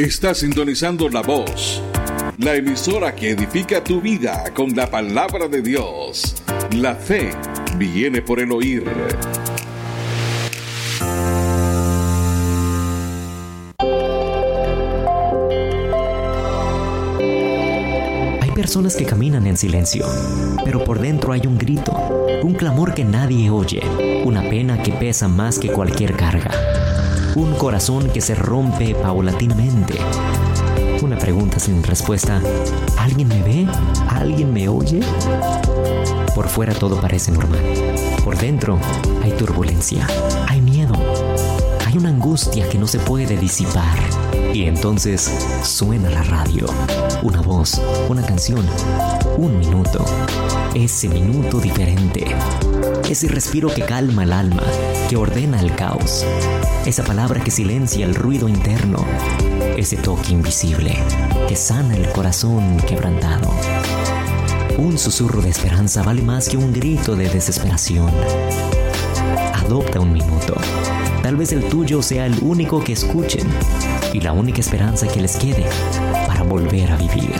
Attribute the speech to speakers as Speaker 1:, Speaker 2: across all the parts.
Speaker 1: Está sintonizando La Voz, la emisora que edifica tu vida con la palabra de Dios. La fe viene por el oír.
Speaker 2: Hay personas que caminan en silencio, pero por dentro hay un grito, un clamor que nadie oye, una pena que pesa más que cualquier carga, un corazón que se rompe paulatinamente. Una pregunta sin respuesta. ¿Alguien me ve? ¿Alguien me oye? Por fuera todo parece normal. Por dentro hay turbulencia, hay miedo, hay una angustia que no se puede disipar. Y entonces suena la radio. Una voz, una canción, un minuto. Ese minuto diferente. Ese respiro que calma el alma, que ordena el caos. Esa palabra que silencia el ruido interno. Ese toque invisible que sana el corazón quebrantado. Un susurro de esperanza vale más que un grito de desesperación. Adopta un minuto. Tal vez el tuyo sea el único que escuchen y la única esperanza que les quede para volver a vivir.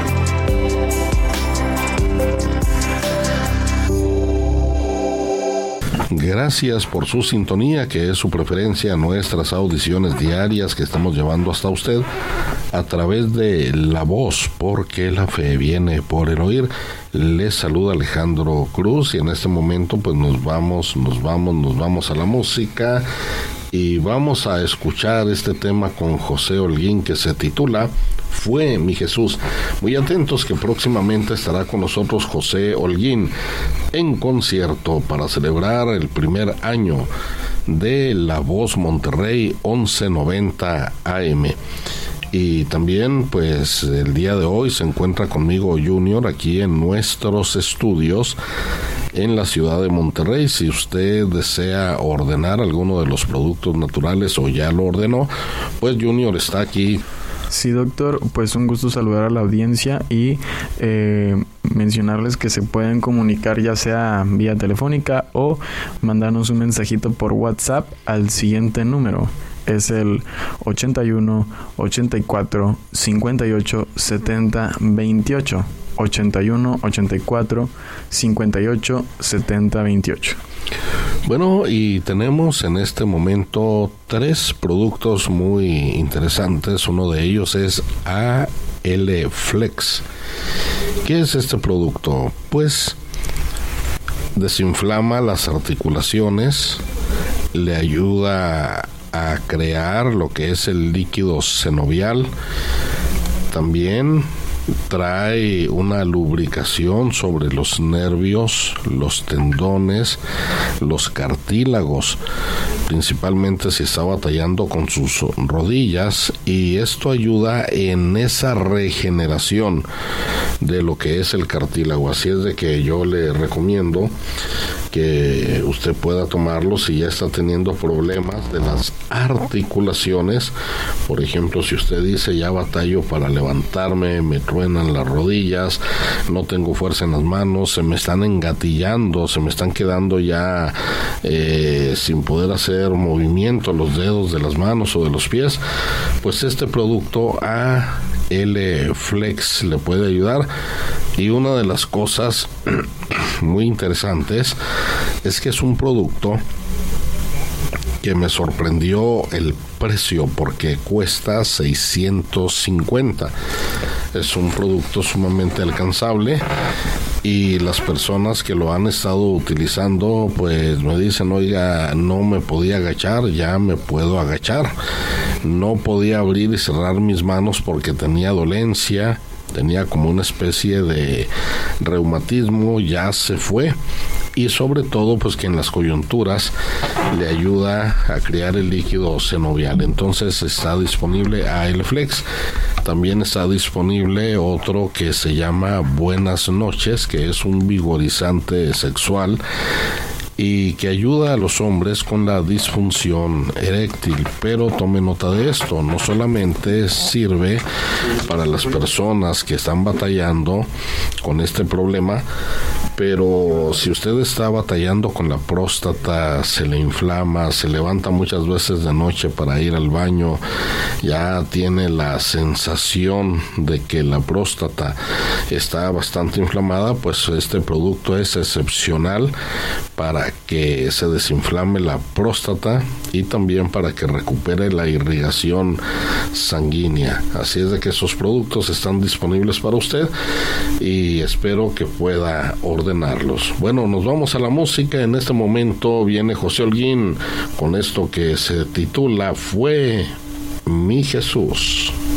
Speaker 3: Gracias por su sintonía, que es su preferencia a nuestras audiciones diarias que estamos llevando hasta usted a través de La Voz, porque la fe viene por el oír. Les saluda Alejandro Cruz y en este momento pues nos vamos a la música y vamos a escuchar este tema con José Holguín que se titula Fue mi Jesús. Muy atentos que próximamente estará con nosotros José Holguín en concierto para celebrar el primer año de La Voz Monterrey 1190 AM. Y también pues el día de hoy se encuentra conmigo Junior aquí en nuestros estudios en la ciudad de Monterrey. Si usted desea ordenar alguno de los productos naturales o ya lo ordenó, pues Junior está aquí.
Speaker 4: Sí, doctor, pues un gusto saludar a la audiencia y mencionarles que se pueden comunicar ya sea vía telefónica o mandarnos un mensajito por WhatsApp al siguiente número. Es el 81 84 58 70 28. 81 84 58 70 28.
Speaker 3: Bueno, y tenemos en este momento 3 productos muy interesantes. Uno de ellos es AL Flex. ¿Qué es este producto? Pues desinflama las articulaciones, le ayuda a crear lo que es el líquido sinovial. También trae una lubricación sobre los nervios, los tendones, los cartílagos, principalmente si está batallando con sus rodillas, y esto ayuda en esa regeneración de lo que es el cartílago. Así es de que yo le recomiendo que usted pueda tomarlo si ya está teniendo problemas de las articulaciones. Por ejemplo, si usted dice ya batallo para levantarme, me truenan las rodillas, no tengo fuerza en las manos, se me están engatillando, se me están quedando ya sin poder hacer movimiento los dedos de las manos o de los pies, pues este producto AL Flex le puede ayudar. Y una de las cosas muy interesantes es que es un producto que me sorprendió el precio porque cuesta $650. Es un producto sumamente alcanzable y las personas que lo han estado utilizando pues me dicen, oiga, no me podía agachar, ya me puedo agachar. No podía abrir y cerrar mis manos porque tenía dolencia, tenía como una especie de reumatismo, ya se fue. Y sobre todo pues que en las coyunturas le ayuda a crear el líquido sinovial. Entonces está disponible AL Flex. También está disponible otro que se llama Buenas Noches, que es un vigorizante sexual y que ayuda a los hombres con la disfunción eréctil. Pero tome nota de esto, no solamente sirve para las personas que están batallando con este problema, pero si usted está batallando con la próstata, se le inflama, se levanta muchas veces de noche para ir al baño, ya tiene la sensación de que la próstata está bastante inflamada, pues este producto es excepcional para que se desinflame la próstata y también para que recupere la irrigación sanguínea. Así es de que esos productos están disponibles para usted y espero que pueda ordenarlos. Bueno, nos vamos a la música. En este momento viene José Holguín con esto que se titula Fue mi Jesús.